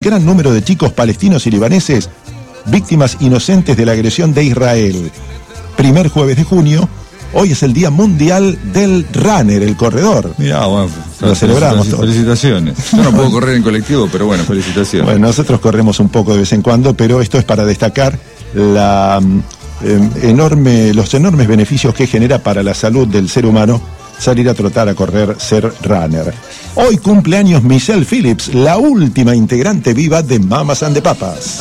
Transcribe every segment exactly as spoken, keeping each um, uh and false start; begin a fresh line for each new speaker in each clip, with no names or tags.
gran número de chicos palestinos y libaneses víctimas inocentes de la agresión de Israel. Primer jueves de junio, hoy es el Día Mundial del Runner, el corredor.
Mirá, bueno,
lo celebramos todos.
Felicitaciones. Yo no puedo correr en colectivo, pero bueno, felicitaciones.
Bueno, nosotros corremos un poco de vez en cuando, pero esto es para destacar la eh, enorme, los enormes beneficios que genera para la salud del ser humano salir a trotar, a correr, ser runner. Hoy cumpleaños Michelle Phillips, la última integrante viva de Mamas and the Papas.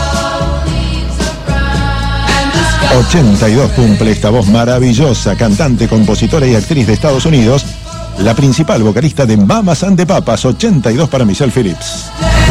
ochenta y dos cumple esta voz maravillosa, cantante, compositora y actriz de Estados Unidos, la principal vocalista de Mamas and the Papas. Ochenta y dos para Michelle Phillips.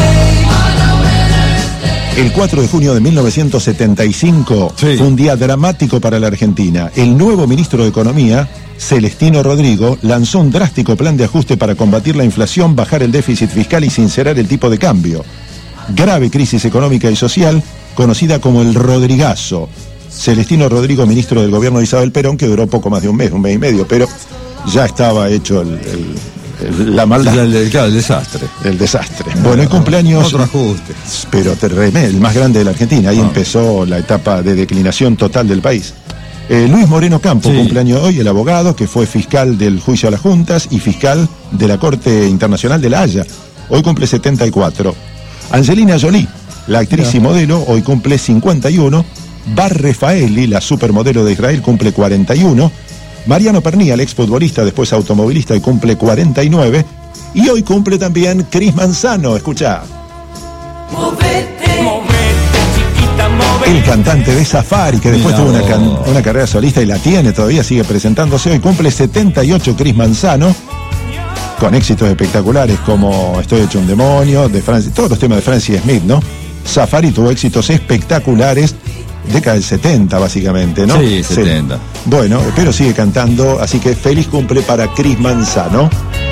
El cuatro de junio de mil novecientos setenta y cinco sí. fue un día dramático para la Argentina. El nuevo ministro de Economía, Celestino Rodrigo, lanzó un drástico plan de ajuste para combatir la inflación, bajar el déficit fiscal y sincerar el tipo de cambio. Grave crisis económica y social, conocida como el Rodrigazo. Celestino Rodrigo, ministro del gobierno de Isabel Perón, que duró poco más de un mes, un mes y medio, pero ya estaba hecho el, el, el, la maldad.
El, el, el desastre.
El desastre. Bueno, el cumpleaños...
Otro ajuste.
Pero el más grande de la Argentina. Ahí ah. empezó la etapa de declinación total del país. Eh, Luis Moreno Campo, sí. cumpleaños hoy, el abogado que fue fiscal del juicio a las juntas y fiscal de la Corte Internacional de La Haya. Hoy cumple setenta y cuatro. Angelina Jolie, la actriz Mira. y modelo, hoy cumple cincuenta y uno. Bar Refaeli, la supermodelo de Israel, cumple cuarenta y uno. Mariano Pernía, el exfutbolista, después automovilista, y cumple cuarenta y nueve. Y hoy cumple también Cris Manzano, escuchá. Movete, movete, chiquita, movete. El cantante de Safari, que después Mira, tuvo una, can- una carrera solista y la tiene todavía, sigue presentándose. Hoy cumple setenta y ocho Cris Manzano, con éxitos espectaculares como Estoy hecho un demonio, de Francis, todos los temas de Francis Smith, ¿no? Safari tuvo éxitos espectaculares. Década del setenta, básicamente, ¿no?
Sí, setenta.
Bueno, pero sigue cantando, así que feliz cumple para Cris Manzano.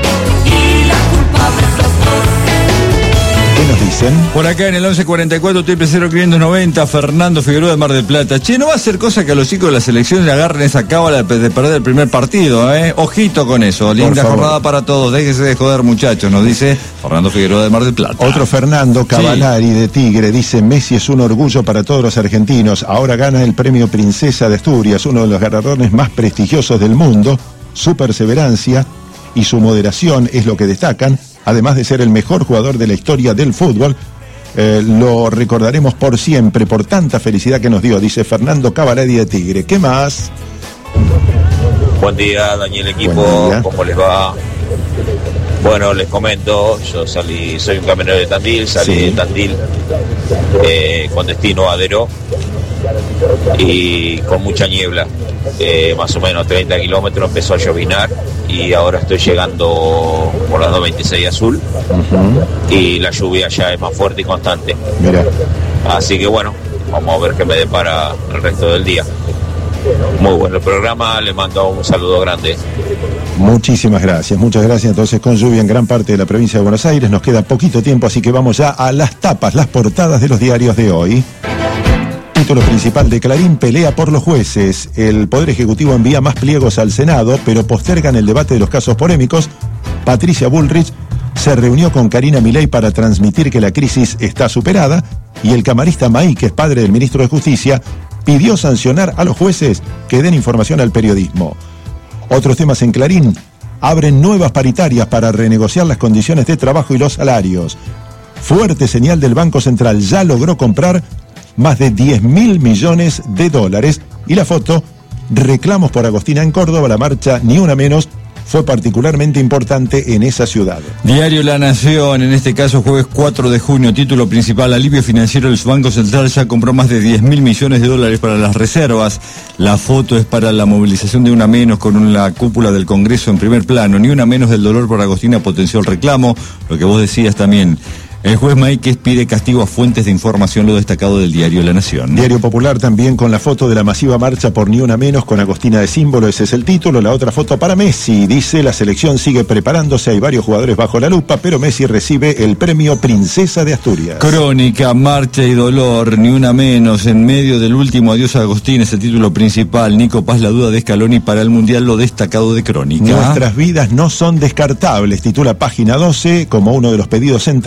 ¿Qué nos dicen?
Por acá en el once cuarenta y cuatro, triple cero quinientos noventa, Fernando Figueroa de Mar del Plata. Che, no va a ser cosa que a los chicos de la selección le agarren esa cábala de perder el primer partido, ¿eh? Ojito con eso. Por Linda favor. Jornada para todos. Déjese de joder, muchachos, nos dice Fernando Figueroa de Mar del Plata.
Otro Fernando Cavalari, sí. de Tigre, dice: Messi es un orgullo para todos los argentinos. Ahora gana el premio Princesa de Asturias, uno de los galardones más prestigiosos del mundo. Su perseverancia y su moderación es lo que destacan. Además de ser el mejor jugador de la historia del fútbol, eh, lo recordaremos por siempre por tanta felicidad que nos dio, dice Fernando Cavalari de Tigre. ¿Qué más?
Buen día, Daniel equipo, ¿cómo les va? Bueno, les comento, yo salí, soy un camionero de Tandil, salí sí. de Tandil eh, con destino a Deró y con mucha niebla, eh, más o menos treinta kilómetros, empezó a llovinar y ahora estoy llegando por la doscientos veintiséis Azul uh-huh. y la lluvia ya es más fuerte y constante.
Mira.
Así que bueno, vamos a ver qué me depara el resto del día. Muy bueno el programa, le mando un saludo grande.
Muchísimas gracias, muchas gracias. Entonces, con lluvia en gran parte de la provincia de Buenos Aires, nos queda poquito tiempo, así que vamos ya a las tapas, las portadas de los diarios de hoy. Título principal de Clarín: pelea por los jueces. El Poder Ejecutivo envía más pliegos al Senado, pero postergan el debate de los casos polémicos. Patricia Bullrich se reunió con Karina Milei para transmitir que la crisis está superada, y el camarista Maí, que es padre del ministro de Justicia, pidió sancionar a los jueces que den información al periodismo. Otros temas en Clarín: abren nuevas paritarias para renegociar las condiciones de trabajo y los salarios. Fuerte señal del Banco Central, ya logró comprar más de diez mil millones de dólares. Y la foto: reclamos por Agostina en Córdoba. La marcha Ni Una Menos fue particularmente importante en esa ciudad.
Diario La Nación, en este caso jueves cuatro de junio, título principal: alivio financiero. El Banco Central ya compró más de diez mil millones de dólares para las reservas. La foto es para la movilización de Una Menos, con la cúpula del Congreso en primer plano. Ni una menos del dolor por Agostina potenció el reclamo, lo que vos decías también. El juez Maíquez pide castigo a fuentes de información, lo destacado del diario La Nación.
Diario Popular también con la foto de la masiva marcha por Ni Una Menos con Agostina de símbolo, ese es el título. La otra foto para Messi, dice: la selección sigue preparándose, hay varios jugadores bajo la lupa, pero Messi recibe el premio Princesa de Asturias.
Crónica, marcha y dolor, Ni Una Menos, en medio del último adiós a Agostina, es el título principal. Nico Paz, la duda de Scaloni para el Mundial, lo destacado de Crónica.
Nuestras vidas no son descartables, titula Página doce, como uno de los pedidos centrales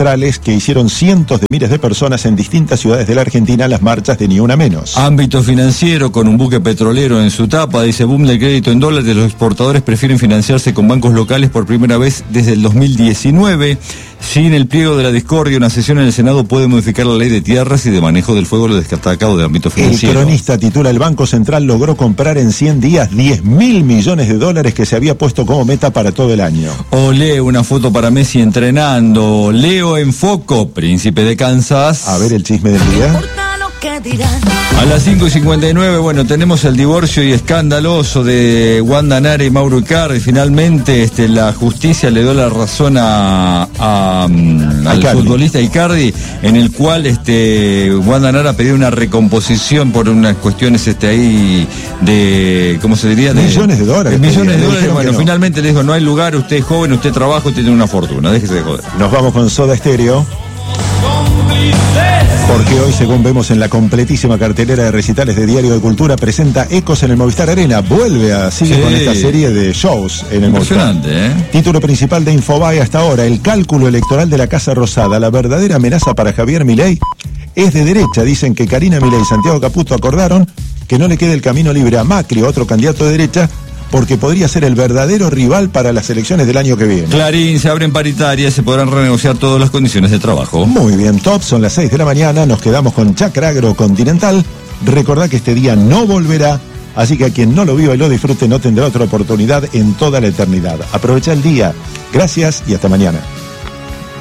que hicieron cientos de miles de personas en distintas ciudades de la Argentina las marchas de Ni Una Menos.
Ámbito financiero, con un buque petrolero en su tapa, dice boom del crédito en dólares, los exportadores prefieren financiarse con bancos locales por primera vez desde el dos mil diecinueve. Sin el pliego de la discordia, una sesión en el Senado puede modificar la ley de tierras y de manejo del fuego, lo destacado de ámbito financiero.
El cronista titula: el Banco Central logró comprar en cien días diez mil millones de dólares que se había puesto como meta para todo el año.
Olé, una foto para Messi entrenando. Leo en foco, príncipe de Kansas.
A ver el chisme del día.
A las cinco y cincuenta y nueve, bueno, tenemos el divorcio y escandaloso de Wanda Nara y Mauro Icardi. Finalmente este, la justicia le dio la razón a, a, al Icardi. futbolista Icardi, en el cual este, Wanda Nara pidió una recomposición por unas cuestiones este, ahí de, ¿cómo se diría? De,
millones de dólares.
De millones de dólares. Bueno, no. Finalmente le dijo: no hay lugar, usted es joven, usted trabaja, usted tiene una fortuna, déjese de joder.
Nos vamos con Soda Stereo. Porque hoy, según vemos en la completísima cartelera de recitales de Diario de Cultura, presenta Ecos en el Movistar Arena. Vuelve a, sigue sí. con esta serie de shows en el Movistar.
¿eh?
Título principal de Infobae hasta ahora: el cálculo electoral de la Casa Rosada. La verdadera amenaza para Javier Milei es de derecha. Dicen que Karina Milei y Santiago Caputo acordaron que no le quede el camino libre a Macri, otro candidato de derecha, porque podría ser el verdadero rival para las elecciones del año que viene.
Clarín, se abren paritarias, se podrán renegociar todas las condiciones de trabajo.
Muy bien, top, son las seis de la mañana, nos quedamos con Chacra Agrocontinental. Recordá que este día no volverá, así que a quien no lo viva y lo disfrute no tendrá otra oportunidad en toda la eternidad. Aprovecha el día, gracias y hasta mañana.